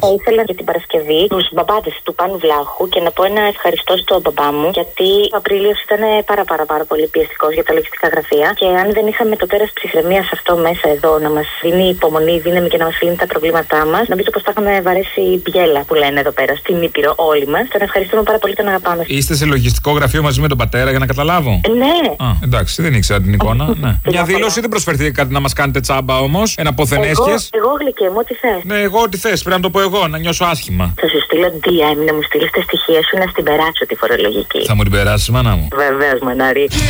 Ήθελα για την Παρασκευή τους μπαμπάδες του Πάνου Βλάχου και να πω ένα ευχαριστώ στο μπαμπά μου, γιατί ο Απρίλιος ήταν πάρα πολύ πιεστικός για τα λογιστικά γραφεία. Και αν δεν είχαμε το τέρας ψυχραιμίας αυτό μέσα εδώ να μας δίνει υπομονή, δύναμη και να μας λύνει τα προβλήματά μας, νομίζω πως θα είχαμε βαρέσει μπιέλα που λένε εδώ πέρα στην Ήπειρο όλοι μας. Τον ευχαριστούμε πάρα πολύ, τον αγαπάμε. Είστε σε λογιστικό γραφείο μαζί με τον πατέρα για να καταλάβω? Ναι. Εντάξει, δεν ήξερα την εικόνα. Ναι. Μια δήλωση δεν προσφερθεί κάτι να μας κάνετε τσάμπα όμως. Ένα ποθενέσχες. Εγώ γλυκέ μου, ό,τι θες. Ναι, εγώ ό,τι θες. Πρέπει να το πω εγώ, να νιώσω άσχημα. Θα σου στείλω DM να μου στείλεις τα στοιχεία σου να στην περάσω τη φορολογική. Θα μου την περάσεις, μάνα μου? Βεβαίως, μανάρι.